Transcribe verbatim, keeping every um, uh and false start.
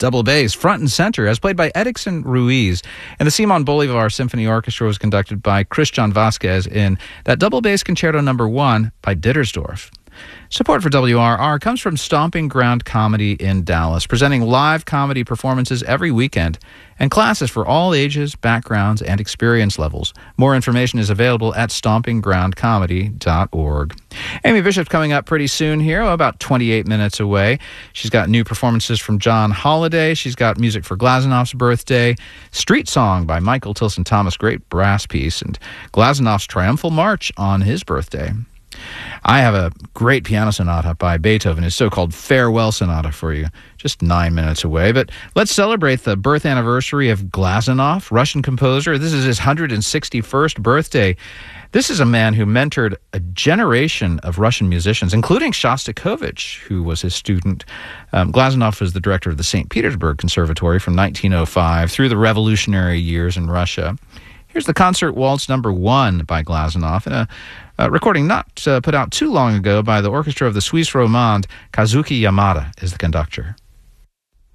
double bass, front and center, as played by Edixon Ruiz. And the Simon Bolivar Symphony Orchestra was conducted by Christian Vasquez in that double bass concerto number one by Dittersdorf. Support for W R R comes from Stomping Ground Comedy in Dallas, presenting live comedy performances every weekend and classes for all ages, backgrounds, and experience levels. More information is available at stomping ground comedy dot org. Amy Bishop's coming up pretty soon here, about twenty-eight minutes away. She's got new performances from John Holiday. She's got music for Glazunof's birthday, Street Song by Michael Tilson Thomas, great brass piece, and Glazunof's Triumphal March on his birthday. I have a great piano sonata by Beethoven, his so-called Farewell Sonata for you, just nine minutes away. But let's celebrate the birth anniversary of Glazunov, Russian composer. This is his one hundred sixty-first birthday. This is a man who mentored a generation of Russian musicians, including Shostakovich, who was his student. Um, Glazunov was the director of the Saint Petersburg Conservatory from nineteen oh five through the revolutionary years in Russia. Here's the Concert Waltz number one by Glazunov, in a, a recording not uh, put out too long ago by the orchestra of the Suisse Romande. Kazuki Yamada is the conductor.